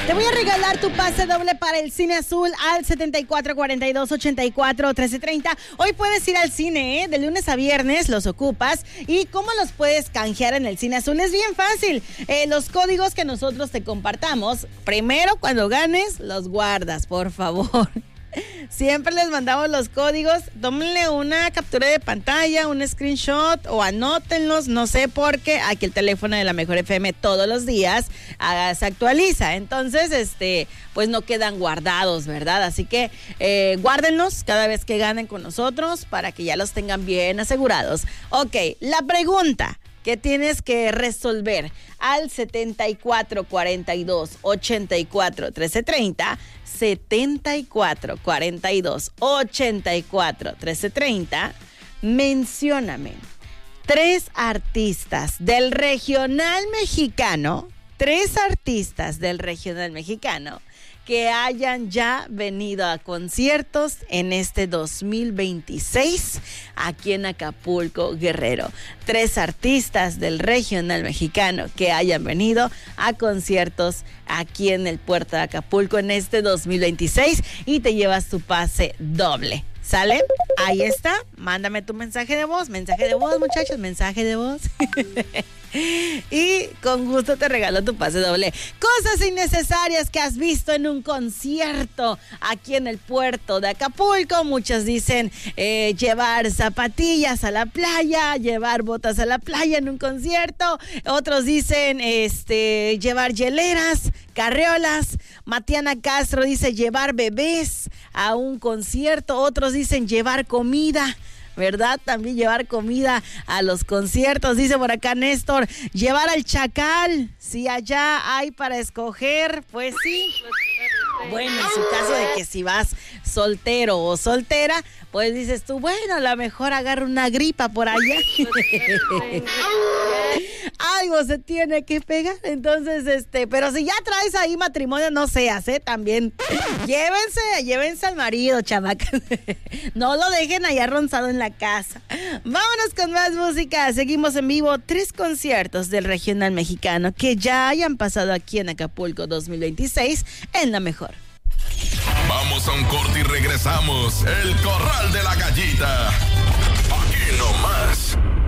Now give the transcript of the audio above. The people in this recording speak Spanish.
Te voy a regalar tu pase doble para el Cine Azul al 7442-84-1330. Hoy puedes ir al cine, de lunes a viernes los ocupas. ¿Y cómo los puedes canjear en el Cine Azul? Es bien fácil. Los códigos que nosotros te compartamos, primero cuando ganes, los guardas, por favor. Siempre les mandamos los códigos. Tómenle una captura de pantalla, un screenshot o anótenlos, no sé por qué. Aquí el teléfono de la Mejor FM todos los días se actualiza. Entonces, pues no quedan guardados, ¿verdad? Así que guárdenlos cada vez que ganen con nosotros para que ya los tengan bien asegurados. Ok, la pregunta que tienes que resolver al 7442-84-1330, 7442-84-1330, mencióname 3 artistas del regional mexicano, que hayan ya venido a conciertos en este 2026 aquí en Acapulco, Guerrero. 3 artistas del regional mexicano que hayan venido a conciertos aquí en el puerto de Acapulco en este 2026 y te llevas tu pase doble. ¿Sale? Ahí está. Mándame tu mensaje de voz, muchachos, mensaje de voz. Y con gusto te regalo tu pase doble. Cosas innecesarias que has visto en un concierto aquí en el puerto de Acapulco. Muchos dicen llevar zapatillas a la playa, llevar botas a la playa en un concierto. Otros dicen llevar hieleras, carriolas. Matiana Castro dice llevar bebés a un concierto. Otros dicen llevar comida, ¿verdad? También llevar comida a los conciertos. Dice por acá Néstor, llevar al chacal. Si allá hay para escoger, pues sí. Bueno, en su caso de que si vas soltero o soltera, pues dices tú, bueno, a lo mejor agarro una gripa por allá. Algo se tiene que pegar. Entonces, pero si ya traes ahí matrimonio, no seas, también. Llévense al marido, chamacas. No lo dejen allá ronzado en la casa. Vámonos con más música. Seguimos en vivo. 3 conciertos del regional mexicano que ya hayan pasado aquí en Acapulco 2026 en La Mejor. Vamos a un corte y regresamos. El Corral de la Gallita. Aquí nomás.